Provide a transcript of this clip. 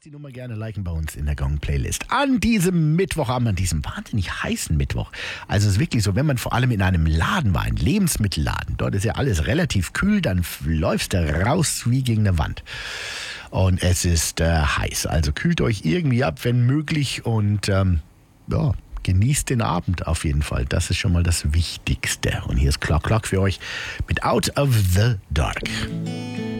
die Nummer gerne liken bei uns in der Gong-Playlist. An diesem Mittwochabend, an diesem wahnsinnig heißen Mittwoch. Also es ist wirklich so, wenn man vor allem in einem Laden war, ein Lebensmittelladen, dort ist ja alles relativ kühl, dann läufst du raus wie gegen eine Wand. Und es ist heiß, also kühlt euch irgendwie ab, wenn möglich und genießt den Abend auf jeden Fall. Das ist schon mal das Wichtigste. Und hier ist Clock Clock für euch mit Out of the Dark.